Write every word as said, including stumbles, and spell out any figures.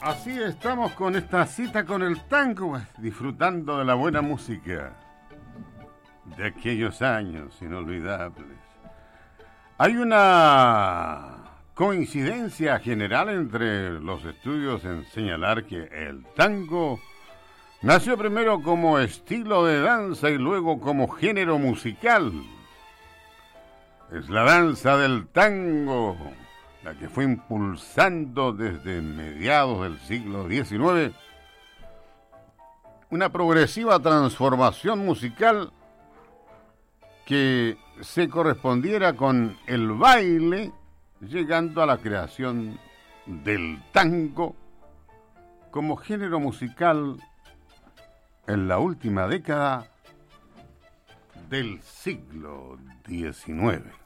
Así estamos con esta cita con el tango, disfrutando de la buena música de aquellos años inolvidables. Hay una coincidencia general entre los estudios en señalar que el tango nació primero como estilo de danza y luego como género musical. Es la danza del tango la que fue impulsando desde mediados del siglo diecinueve una progresiva transformación musical que se correspondiera con el baile, llegando a la creación del tango como género musical en la última década del siglo diecinueve.